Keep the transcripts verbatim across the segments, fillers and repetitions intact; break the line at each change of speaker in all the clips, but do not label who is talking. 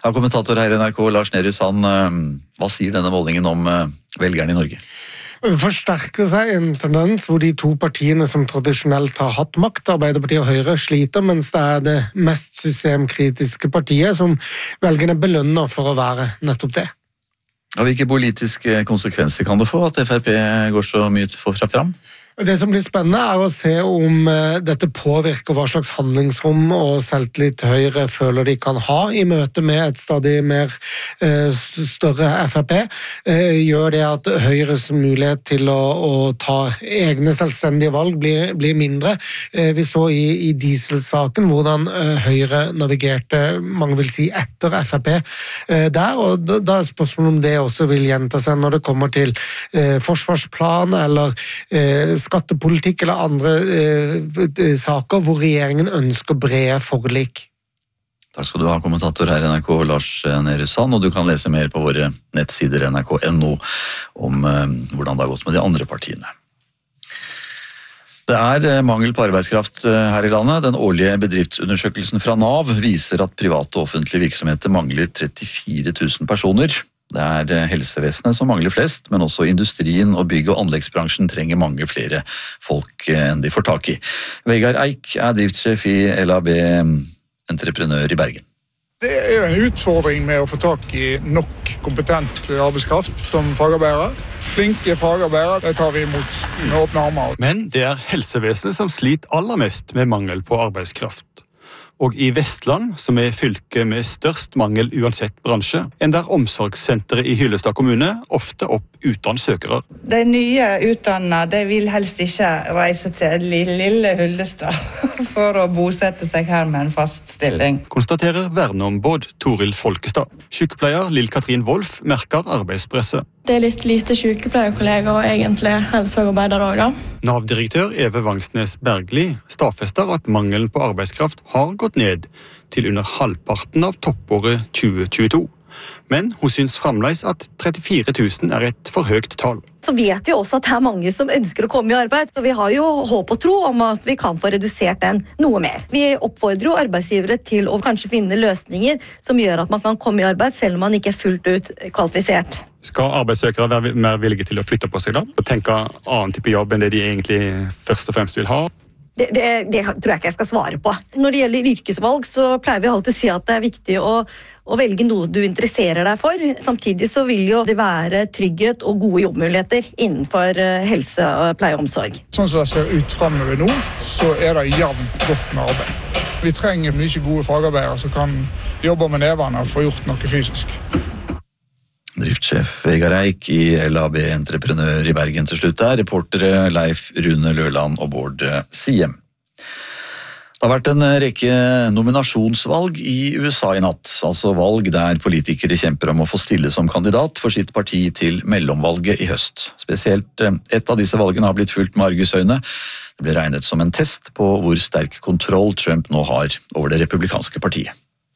Ja, kommentator her i N R K, Lars Nehru Sand, hva sier denne målingen om velgerne i Norge?
Det forsterker seg en tendens hvor de to partiene som tradisjonelt har hatt makt, Arbeiderpartiet og Høyre, sliter, mens det er det mest systemkritiske partiet som velgerne belønner for å være nettopp det.
Og hvilke politiske konsekvenser kan det få at F R P går så mye fra fram?
Det som blir spennende er å se om dette påvirker hva slags handlingsrom og selvtillit Høyre føler de kan ha i møte med et stadig mer større F R P. Gjør det at Høyres mulighet til å, å ta egne selvstendige valg blir, blir mindre. Vi så i, i dieselsaken hvordan Høyre navigerte, mange vil si, etter F R P der, og da, da er spørsmålet om det også vil gjenta seg når det kommer til forsvarsplan eller skattepolitikk eller andre eh, saker hvor regjeringen ønsker brede forlik.
Takk skal du ha, kommentator her i N R K, Lars Nehru Sand, og du kan lese mer på våre nettsider N R K punktum N O om eh, hvordan det har gått med de andre partiene. Det er mangel på arbeidskraft her i landet. Den årlige bedriftsundersøkelsen fra Nav viser at private og offentlige virksomheter mangler trettifire tusen personer. Det er helsevesenet som mangler flest, men også industrien og bygg- og anleggsbransjen trenger mange flere folk enn de får tak i. Vegard Eik er driftssjef i L A B Entreprenør i Bergen.
Det er en utfordring med å få tak i nok kompetent arbeidskraft som fagarbeidere. Flinke fagarbeidere, det tar vi imot med åpne armer.
Men det er helsevesenet som sliter aller mest med mangel på arbeidskraft. Og i Vestland, som er fylket med størst mangel uansett bransje, ender omsorgssenteret i Hyllestad kommune ofte opp uten søkere.
De nye utdannede, de vil helst ikke reise til lille Hyllestad for å bosette seg her med en fast stilling.
Konstaterer verneombud Toril Folkestad. Sykepleier Lill-Katrin Wolf merker arbeidspresset.
Det er litt lite sykepleierkolleger og egentlig helsefagarbeidere også, da.
Nav-direktør Eve Vangsnes Bergli stadfester at mangelen på arbeidskraft har gått ned til under halvparten av toppåret tjue tjueto. Men hun syns fremdeles at trettifire tusen er et for høyt tall.
Så vet vi også at det er mange som ønsker å komme i arbeid, så vi har jo håp og tro om at vi kan få redusert den noe mer. Vi oppfordrer jo arbeidsgivere til å kanskje finne løsninger som gjør at man kan komme i arbeid selv om man ikke er fullt ut kvalifisert.
Skal arbeidssøkere være mer villige til å flytte på seg da? Og tenke annen type jobb enn det de egentlig først og fremst vil ha?
Det, det, det tror jeg ikke jeg skal svare på. Når det gjelder yrkesvalg, så pleier vi alltid å si at det er viktig å, å velge noe du interesserer deg for. Samtidig så vil jo det være trygghet og gode jobbmuligheter innenfor helse, pleie og omsorg.
Sånn som det ser ut fremover nå, så er det jevnt godt med arbeid. Vi trenger mye gode fagarbeidere som kan jobbe med nevene og få gjort noe fysisk.
Driftssjef Vegard Eik i L A B Entreprenør i Bergen til slutt er reportere Leif Rune Løland og Bård Siem. Det har vært en rekke nominasjonsvalg i U S A i natt, altså valg der politikere kjemper om å få stille som kandidat for sitt parti til mellomvalget i høst. Spesielt et av disse valgene har blitt fulgt med argusøyne. Det ble regnet som en test på hvor sterk kontroll Trump nå har over det republikanske partiet.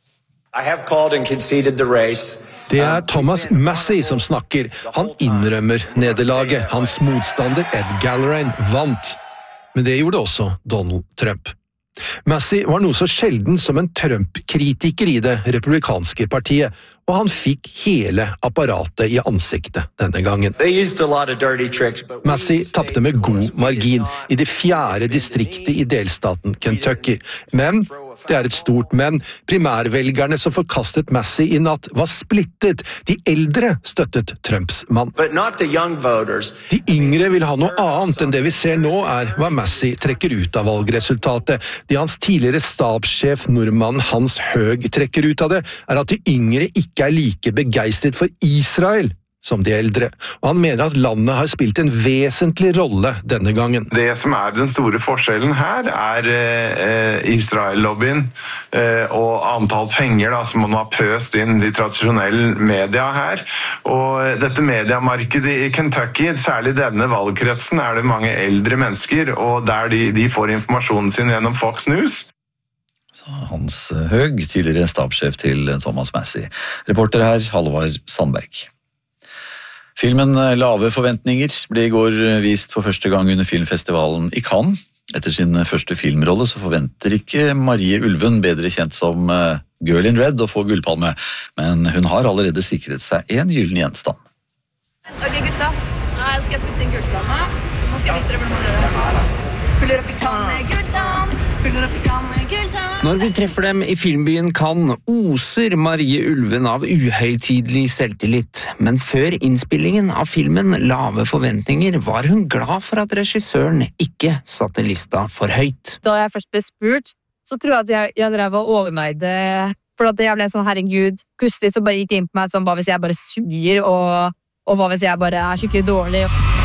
I have called and conceded the race.
Det er Thomas Massie som snakker. Han innrømmer nederlaget. Hans motstander Ed Gallagher vant. Men det gjorde også Donald Trump. Massie var noe så sjelden som en Trump-kritiker i det republikanske partiet, og han fikk hele apparatet i ansiktet denne gangen. Massie tappte med god margin i det fjerde distriktet i delstaten Kentucky, men det er et stort men. Primærvelgerne som forkastet Massie i natt var splittet. De eldre støttet Trumps mann. De yngre vil ha noe annet enn det vi ser nå er hva Massie trekker ut av valgresultatet. Det hans tidligere stabssjef Norman Hans Høeg trekker ut av det, er at de yngre ikke er like begeistret for Israel som de eldre, og han mener at landet har spilt en vesentlig rolle denne gangen.
Det som er den store forskjellen her er eh, Israel-lobbyen eh, og antall penger da, som man har pøst inn i tradisjonelle media her. Og dette mediemarkedet i Kentucky, særlig denne valgkretsen, er det mange eldre mennesker, og der de, de får informasjonen sin gjennom Fox News.
Hans Høeg, tidligere stabssjef til Thomas Massie. Reporter her, Halvard Sandberg. Filmen Lave forventninger ble i går vist for første gang under filmfestivalen i Cannes. Etter sin første filmrolle så forventer ikke Marie Ulven, bedre kjent som Girl in Red og få gullpalme, men hun har allerede sikret seg en gyllen gjenstand.
Ok gutta, nå skal jeg putte inn gullpalme. Nå skal jeg vise dere hvordan man gjør det. Fyller opp i kan med gulltann, fyller opp i kan med gulltann.
Når vi treffer dem i filmbyen Cannes, oser Marie Ulven av uhøytidelig selvtillit. Men før innspillingen av filmen Lave forventninger var hun glad for at regissøren ikke satte lista for høyt.
Da jeg først ble spurt, så tror jeg at jeg, jeg drev og overmeide, for at jeg ble sånn, herregud, plutselig så bare gikk det inn på meg sånn, hva hvis jeg bare suger, og, og hva hvis jeg bare er skikkelig dårlig.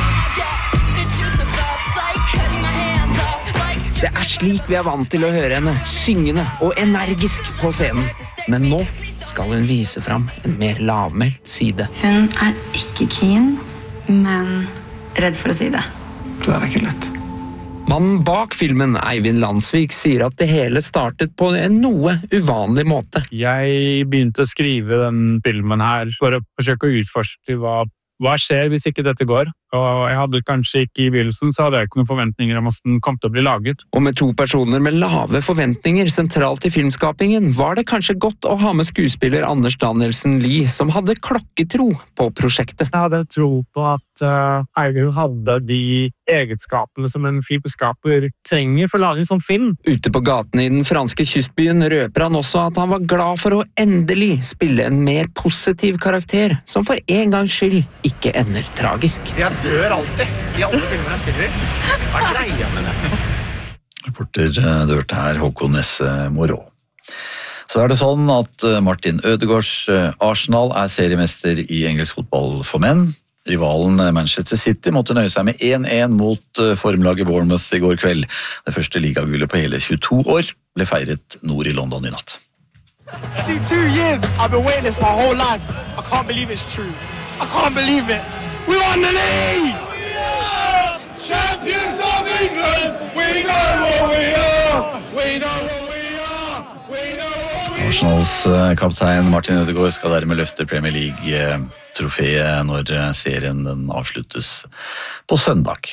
Det er slik vi er vant til å høre henne, syngende og energisk på scenen. Men nå skal hun vise fram en mer lavmælt side.
Hun er ikke keen, men redd for å si det.
Det er ikke lett.
Mannen bak filmen, Eivind Landsvik, sier at det hele startet på en noe uvanlig måte.
Jeg begynte å skrive den filmen her for å forsøke å utforske hva, hva skjer hvis ikke dette går. Og jeg hadde kanskje ikke i begynnelsen, så hadde jeg ikke noen forventninger om at den kom til å bli laget.
Og med to personer med lave forventninger sentralt i filmskapingen, var det kanskje godt å ha med skuespiller Anders Danielsen Lie, som hadde klokketro på prosjektet.
Jeg hadde tro på at uh, Eivind hadde de egenskapene som en filmskaper trenger for å lage en sånn film.
Ute på gatene i den franske kystbyen røper han også at han var glad for å endelig spille en mer positiv karakter, som for en gangs skyld ikke ender tragisk.
Jeg dør alltid, i alle filmer jeg spiller. Hva er greia med det?
Reporter dørte her Håkon Nesse Morå. Så er det sånn at Martin Ødegaards Arsenal er seriemester i engelsk fotball for menn. Rivalen Manchester City måtte nøye seg med én én mot formlaget Bournemouth i går kveld. Det første ligagullet på hele tjueto år ble feiret nord i London i natt.
twenty-two years I've been waiting this my whole life. I can't believe it's true. I can't believe it. We won the league! We are champions of England! We know what we are! We know what we are! We know what we are!
Arsenals kaptein Martin Ødegaard skal dermed løfte Premier League-trofeet når serien den avsluttes på søndag.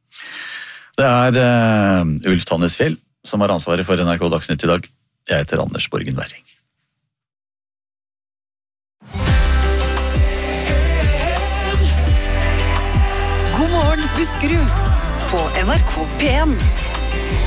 Det er uh, Ulf Tannesfjell som har ansvaret for N R K Dagsnytt i dag. Jeg heter Anders Borgen Werring.
God morgen, Buskerud, på N R K P en.